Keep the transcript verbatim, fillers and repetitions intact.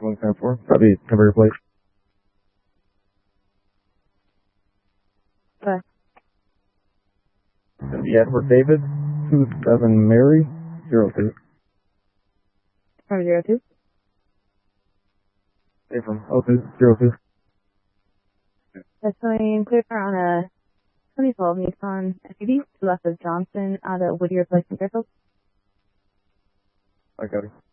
one ten four. Probably temporary plate. Okay. The Edward David, two seven Mary, zero two. From zero two? Hey, from oh two, zero two. That's going clear on a twenty twelve Nissan S U V to left of Johnson out of Whittier Place in Fairfield. I got it.